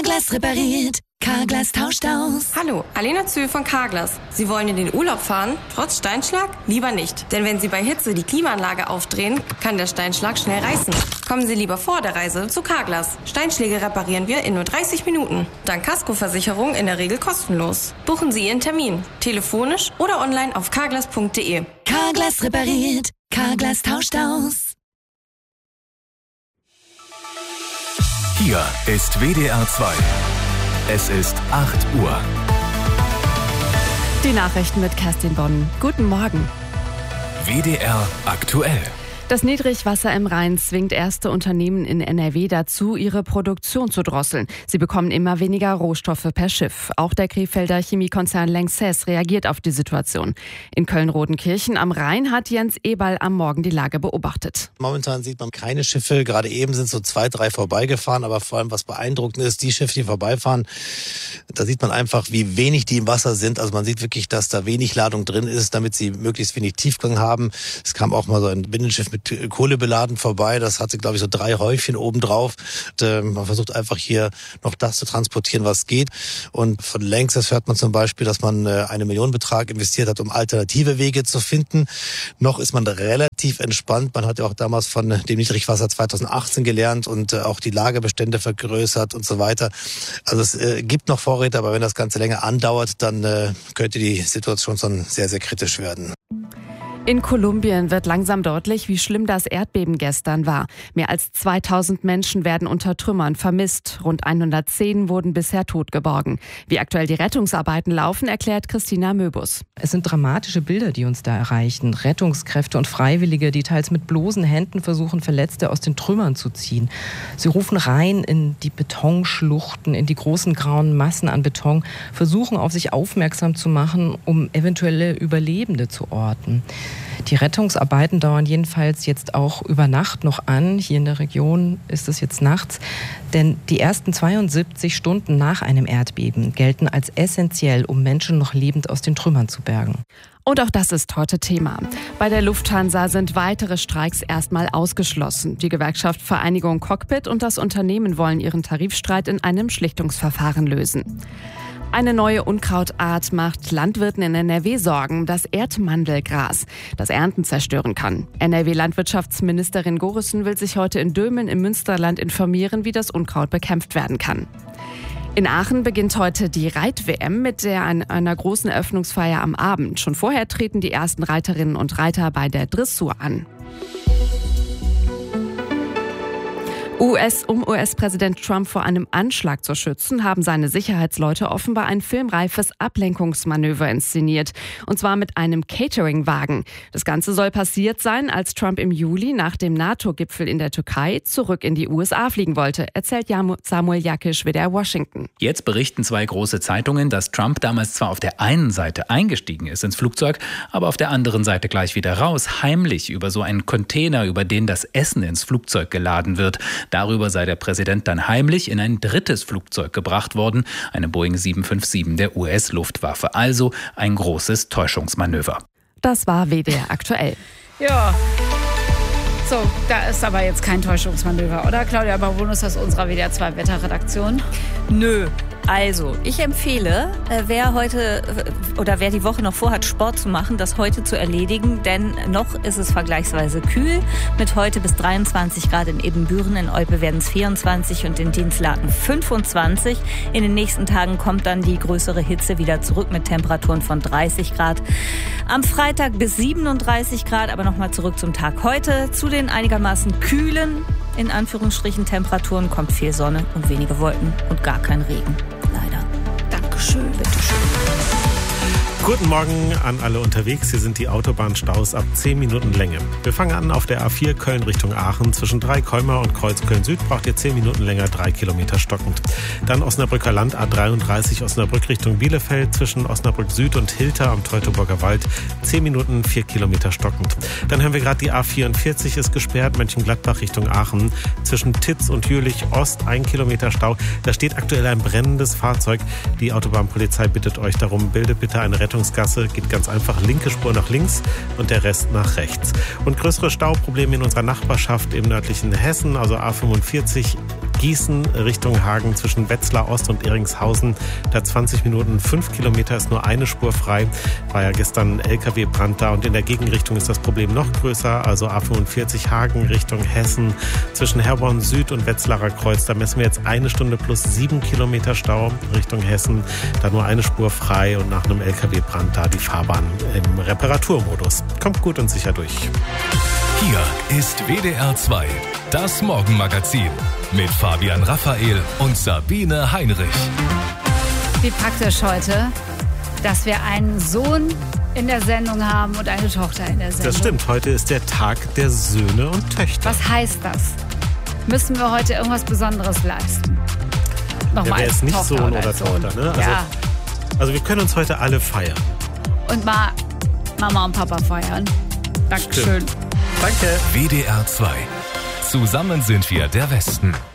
Carglass repariert. Carglass tauscht aus. Hallo, Alena Zöhl von Carglass. Sie wollen in den Urlaub fahren, trotz Steinschlag? Lieber nicht. Denn wenn Sie bei Hitze die Klimaanlage aufdrehen, kann der Steinschlag schnell reißen. Kommen Sie lieber vor der Reise zu Carglass. Steinschläge reparieren wir in nur 30 Minuten. Dank Kaskoversicherung in der Regel kostenlos. Buchen Sie Ihren Termin. Telefonisch oder online auf carglass.de. Carglass repariert. Carglass tauscht aus. Hier ist WDR 2. Es ist 8 Uhr. Die Nachrichten mit Kerstin Bonn. Guten Morgen. WDR aktuell. Das Niedrigwasser im Rhein zwingt erste Unternehmen in NRW dazu, ihre Produktion zu drosseln. Sie bekommen immer weniger Rohstoffe per Schiff. Auch der Krefelder Chemiekonzern Lanxess reagiert auf die Situation. In Köln-Rodenkirchen am Rhein hat Jens Eberl am Morgen die Lage beobachtet. Momentan sieht man keine Schiffe. Gerade eben sind so 2, 3 vorbeigefahren. Aber vor allem, was beeindruckend ist, die Schiffe, die vorbeifahren, da sieht man einfach, wie wenig die im Wasser sind. Also man sieht wirklich, dass da wenig Ladung drin ist, damit sie möglichst wenig Tiefgang haben. Es kam auch mal so ein Binnenschiff mit Kohle beladen vorbei. Das hatte, glaube ich, so 3 Häufchen obendrauf. Man versucht einfach hier noch das zu transportieren, was geht. Und von Lanxess hört man zum Beispiel, dass man einen Millionenbetrag investiert hat, um alternative Wege zu finden. Noch ist man relativ entspannt. Man hat ja auch damals von dem Niedrigwasser 2018 gelernt und auch die Lagerbestände vergrößert und so weiter. Also es gibt noch Vorräte, aber wenn das Ganze länger andauert, dann könnte die Situation schon sehr, sehr kritisch werden. In Kolumbien wird langsam deutlich, wie schlimm das Erdbeben gestern war. Mehr als 2000 Menschen werden unter Trümmern vermisst. Rund 110 wurden bisher tot geborgen. Wie aktuell die Rettungsarbeiten laufen, erklärt Christina Möbus. Es sind dramatische Bilder, die uns da erreichen. Rettungskräfte und Freiwillige, die teils mit bloßen Händen versuchen, Verletzte aus den Trümmern zu ziehen. Sie rufen rein in die Betonschluchten, in die großen grauen Massen an Beton, versuchen auf sich aufmerksam zu machen, um eventuelle Überlebende zu orten. Die Rettungsarbeiten dauern jedenfalls jetzt auch über Nacht noch an. Hier in der Region ist es jetzt nachts. Denn die ersten 72 Stunden nach einem Erdbeben gelten als essentiell, um Menschen noch lebend aus den Trümmern zu bergen. Und auch das ist heute Thema. Bei der Lufthansa sind weitere Streiks erstmal ausgeschlossen. Die Gewerkschaft Vereinigung Cockpit und das Unternehmen wollen ihren Tarifstreit in einem Schlichtungsverfahren lösen. Eine neue Unkrautart macht Landwirten in NRW Sorgen, das Erdmandelgras, das Ernten zerstören kann. NRW-Landwirtschaftsministerin Gorissen will sich heute in Dömen im Münsterland informieren, wie das Unkraut bekämpft werden kann. In Aachen beginnt heute die Reit-WM mit einer großen Eröffnungsfeier am Abend. Schon vorher treten die ersten Reiterinnen und Reiter bei der Dressur an. Um US-Präsident Trump vor einem Anschlag zu schützen, haben seine Sicherheitsleute offenbar ein filmreifes Ablenkungsmanöver inszeniert. Und zwar mit einem Catering-Wagen. Das Ganze soll passiert sein, als Trump im Juli nach dem NATO-Gipfel in der Türkei zurück in die USA fliegen wollte, erzählt Samuel Jakisch, WDR Washington. Jetzt berichten 2 große Zeitungen, dass Trump damals zwar auf der einen Seite eingestiegen ist ins Flugzeug, aber auf der anderen Seite gleich wieder raus, heimlich über so einen Container, über den das Essen ins Flugzeug geladen wird. Darüber sei der Präsident dann heimlich in ein drittes Flugzeug gebracht worden, eine Boeing 757 der US-Luftwaffe. Also ein großes Täuschungsmanöver. Das war WDR aktuell. Ja. So, da ist aber jetzt kein Täuschungsmanöver, oder? Claudia Barbonus aus unserer WDR 2 Wetterredaktion. Nö. Also, ich empfehle, wer die Woche noch vorhat, Sport zu machen, das heute zu erledigen, denn noch ist es vergleichsweise kühl. Mit heute bis 23 Grad in Ebenbüren, in Olpe werden es 24 und in Dinslaken 25. In den nächsten Tagen kommt dann die größere Hitze wieder zurück mit Temperaturen von 30 Grad. Am Freitag bis 37 Grad, aber nochmal zurück zum Tag heute. Zu den einigermaßen kühlen, in Anführungsstrichen, Temperaturen kommt viel Sonne und wenige Wolken und gar kein Regen. Leider. Dankeschön, bitteschön. Guten Morgen an alle unterwegs. Hier sind die Autobahnstaus ab 10 Minuten Länge. Wir fangen an auf der A4 Köln Richtung Aachen. Zwischen Dreikäumer und Kreuz Köln-Süd braucht ihr 10 Minuten länger, 3 Kilometer stockend. Dann Osnabrücker Land A33 Osnabrück Richtung Bielefeld. Zwischen Osnabrück Süd und Hilter am Teutoburger Wald 10 Minuten, 4 Kilometer stockend. Dann haben wir gerade die A44 ist gesperrt, Mönchengladbach Richtung Aachen. Zwischen Titz und Jülich Ost 1 Kilometer Stau. Da steht aktuell ein brennendes Fahrzeug. Die Autobahnpolizei bittet euch darum, bildet bitte eine Rettungsgasse, geht ganz einfach linke Spur nach links und der Rest nach rechts. Und größere Stauprobleme in unserer Nachbarschaft im nördlichen Hessen, also A45 Gießen Richtung Hagen zwischen Wetzlar Ost und Eringshausen. Da 20 Minuten, 5 Kilometer ist nur eine Spur frei. War ja gestern ein LKW-Brand da und in der Gegenrichtung ist das Problem noch größer. Also A45 Hagen Richtung Hessen zwischen Herborn Süd und Wetzlarer Kreuz. Da messen wir jetzt 1 Stunde plus 7 Kilometer Stau Richtung Hessen. Da nur eine Spur frei und nach einem LKW-Brand da die Fahrbahn im Reparaturmodus. Kommt gut und sicher durch. Hier ist WDR 2, das Morgenmagazin mit Fabian Raphael und Sabine Heinrich. Wie praktisch heute, dass wir einen Sohn in der Sendung haben und eine Tochter in der Sendung. Das stimmt, heute ist der Tag der Söhne und Töchter. Was heißt das? Müssen wir heute irgendwas Besonderes leisten? Nochmal wer ist nicht Tochter Sohn oder Tochter, ne? Also wir können uns heute alle feiern. Und mal Mama und Papa feiern. Dankeschön. Danke. WDR 2. Zusammen sind wir der Westen.